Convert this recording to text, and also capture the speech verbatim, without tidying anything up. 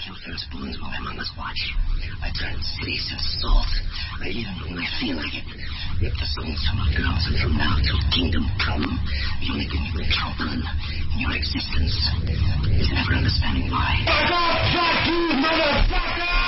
Killfin spoons while I'm on this watch. I turn cities into salt. I even when I feel like it. Rip the souls from our girls, and from now till kingdom come, the only thing you can count on in your existence is never understanding why. Fuck off, fuck you, motherfucker!